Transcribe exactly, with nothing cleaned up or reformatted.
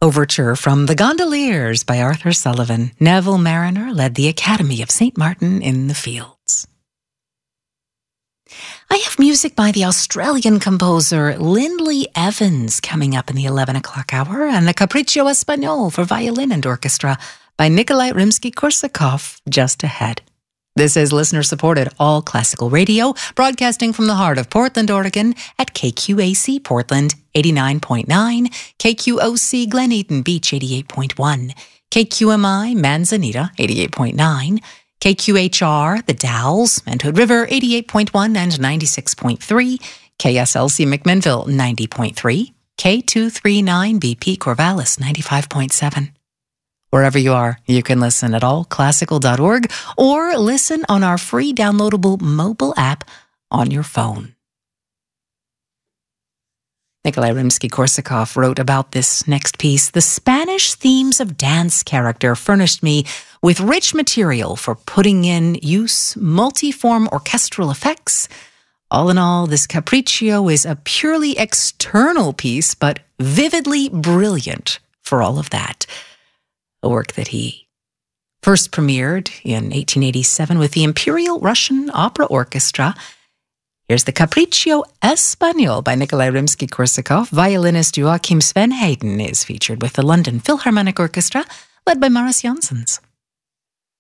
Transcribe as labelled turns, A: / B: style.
A: Overture from The Gondoliers by Arthur Sullivan. Neville Marriner led the Academy of Saint Martin in the Fields. I have music by the Australian composer Lindley Evans coming up in the eleven o'clock hour, and the Capriccio Espagnol for violin and orchestra by Nikolai Rimsky-Korsakov just ahead. This is listener-supported all classical radio, broadcasting from the heart of Portland, Oregon at K Q A C Portland eighty-nine point nine, K Q O C Glen Eden Beach eighty-eight point one, K Q M I Manzanita eighty-eight point nine, K Q H R The Dalles and Hood River eighty-eight point one and ninety-six point three, K S L C McMinnville ninety point three, K two thirty-nine B P Corvallis ninety-five point seven. Wherever you are, you can listen at all classical dot org or listen on our free downloadable mobile app on your phone. Nikolai Rimsky-Korsakov wrote about this next piece. The Spanish themes of dance character furnished me with rich material for putting in use multiform orchestral effects. All in all, this Capriccio is a purely external piece, but vividly brilliant for all of that. A work that he first premiered in eighteen eighty-seven with the Imperial Russian Opera Orchestra. Here's the Capriccio Espagnol by Nikolai Rimsky-Korsakov. Violinist Joachim Sven Hayden is featured with the London Philharmonic Orchestra, led by Maris Janssens.